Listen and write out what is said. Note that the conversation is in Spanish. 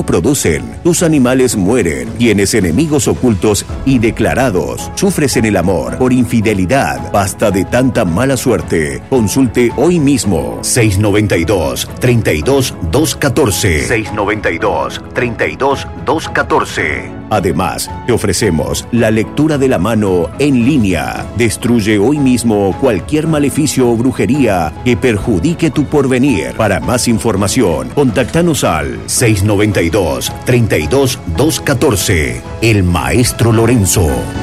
no producen. Tus animales mueren. Tienes enemigos ocultos y declarados. Sufres en el amor por infidelidad. Basta de tanta mala suerte. Consulte hoy mismo. 692-32-214. 692-32-214. Además, te ofrecemos la lectura de la mano en línea. Destruye hoy mismo cualquier maleficio o brujería que perjudique tu porvenir. Para más información, contáctanos al 692-32-214. El Maestro Lorenzo.